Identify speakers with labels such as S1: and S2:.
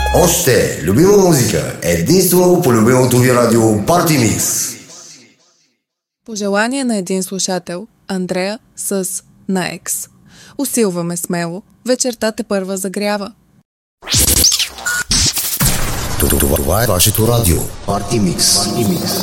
S1: Още любима музика, единствено по любимото ви радио Party Mix.
S2: Пожелание на един слушател, Андрея с Наекс. Усилваме смело, вечерта тепърва загрява.
S1: Това е вашето радио Party Mix.